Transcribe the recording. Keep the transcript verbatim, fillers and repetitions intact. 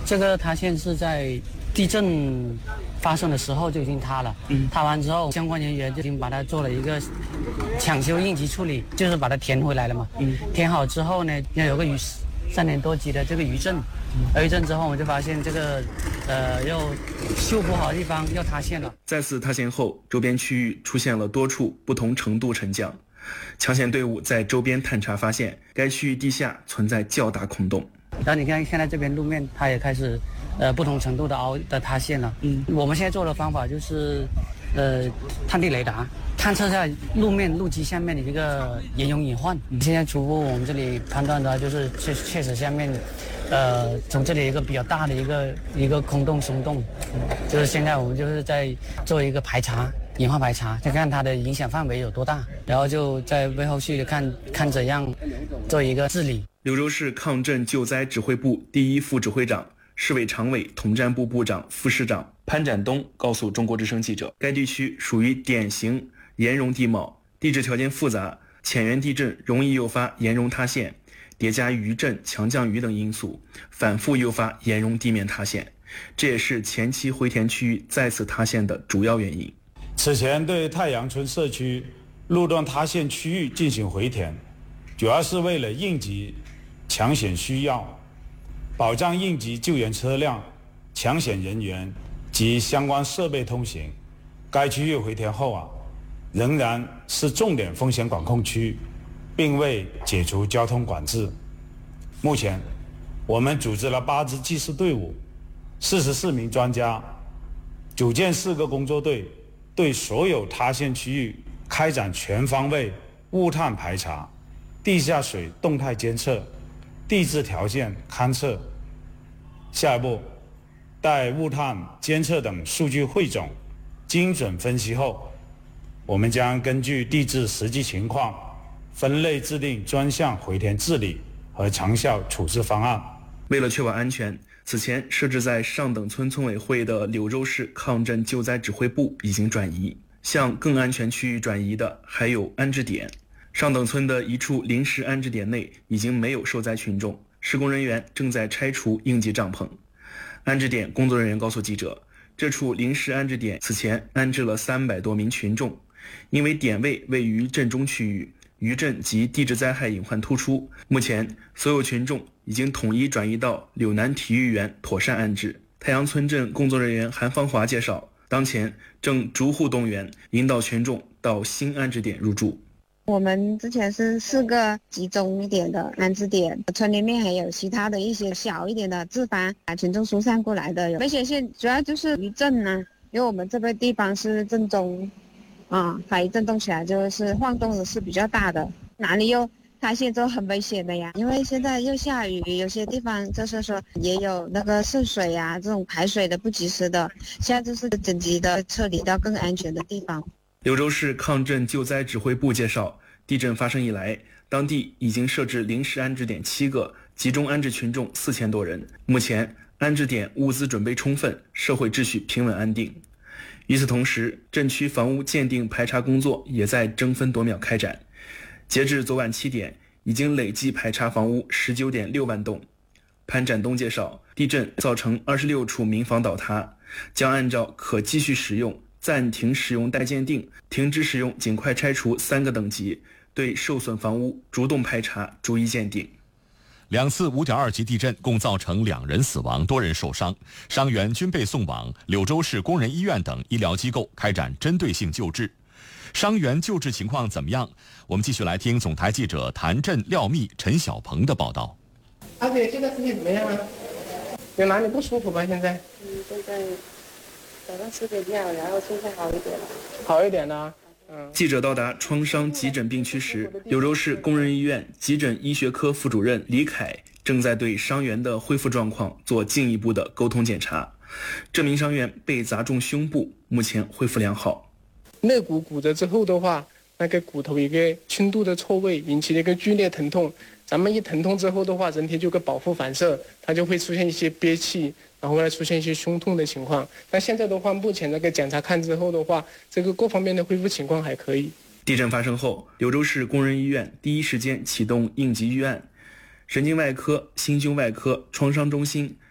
这个塌陷是在地震发生的时候就已经塌了，嗯，塌完之后，相关人员就已经把它做了一个抢修应急处理，就是把它填回来了嘛，嗯，填好之后呢，要有个余三点多级的这个余震，余震之后我们就发现这个呃又修补好的地方又塌陷了。 再次塌陷后，周边区域出现了多处不同程度沉降，抢险队伍在周边探查发现，该区域地下存在较大空洞。 然后你看现在这边路面它也开始呃不同程度的凹的塌陷了，嗯，我们现在做的方法就是呃探地雷达探测下路面路基下面的一个岩溶隐患，嗯，现在初步我们这里判断的话就是确确实下面呃从这里一个比较大的一个一个空洞松动，就是现在我们就是在做一个排查隐患排查，再看它的影响范围有多大，然后就在为后续的看看怎样做一个治理。 柳州市抗震救灾指挥部第一副指挥长、市委常委统战部部长、副市长潘展东告诉中国之声记者，该地区属于典型岩溶地貌，地质条件复杂，浅源地震容易诱发岩溶塌陷，叠加余震、强降雨等因素，反复诱发岩溶地面塌陷，这也是前期回填区域再次塌陷的主要原因。 此前对太阳村社区路段塌陷区域进行回填，主要是为了应急抢险需要，保障应急救援车辆、抢险人员及相关设备通行。该区域回填后啊，仍然是重点风险管控区，并未解除交通管制。目前，我们组织了八支技师队伍，四十四名专家，组建四个工作队，对所有塌陷区域开展全方位物探排查、地下水动态监测、地质条件勘测。下一步，待物探、监测等数据汇总、精准分析后，我们将根据地质实际情况，分类制定专项回填治理和长效处置方案。 为了确保安全，此前设置在上等村村委会的柳州市抗震救灾指挥部已经转移，向更安全区域转移的还有安置点。上等村的一处临时安置点内已经没有受灾群众，施工人员正在拆除应急帐篷。安置点工作人员告诉记者，这处临时安置点此前安置了三百多名群众，因为点位位于震中区域，余震及地质灾害隐患突出，目前所有群众已经统一转移到柳南体育园妥善安置。太阳村镇工作人员韩芳华介绍，当前正逐户动员，引导群众到新安置点入住。 我们之前是四个集中一点的安置点，村里面还有其他的一些小一点的自发把群众疏散过来的。危险线主要就是余震呢，因为我们这个地方是震中啊，它一震动起来就是晃动的是比较大的，哪里又塌陷就很危险的呀。因为现在又下雨，有些地方就是说也有那个渗水呀，这种排水的不及时的，现在就是紧急的撤离到更安全的地方。 柳州市抗震救灾指挥部介绍，地震发生以来，当地已经设置临时安置点七个，集中安置群众四千多人。目前安置点物资准备充分，社会秩序平稳安定。与此同时，震区房屋鉴定排查工作也在争分夺秒开展。截至昨晚七点，已经累计排查房屋 十九点六万栋。潘展东介绍，地震造成二十六处民房倒塌，将按照可继续使用、暂停使用待鉴定、停止使用尽快拆除三个等级，对受损房屋主动排查，逐一鉴定。 两次 五点二 级地震共造成两人死亡，多人受伤，伤员均被送往柳州市工人医院等医疗机构开展针对性救治。伤员救治情况怎么样？我们继续来听总台记者谭震、廖密、陈小鹏的报道。 阿姐，这个身体怎么样啊？有哪里不舒服吗？现在？ 嗯，现在早上吃点药，然后现在好一点了。 好一点了。嗯。 记者到达创伤急诊病区时，柳州市工人医院急诊医学科副主任李凯正在对伤员的恢复状况做进一步的沟通检查。这名伤员被砸中胸部，目前恢复良好。 肋骨骨折之后的话，那个骨头一个轻度的错位，引起了一个剧烈疼痛。咱们一疼痛之后的话，人体就有个保护反射，它就会出现一些憋气，然后来出现一些胸痛的情况。那现在的话，目前那个检查看之后的话，这个各方面的恢复情况还可以。 地震发生后，柳州市工人医院第一时间启动应急预案，神经外科、心胸外科、创伤中心、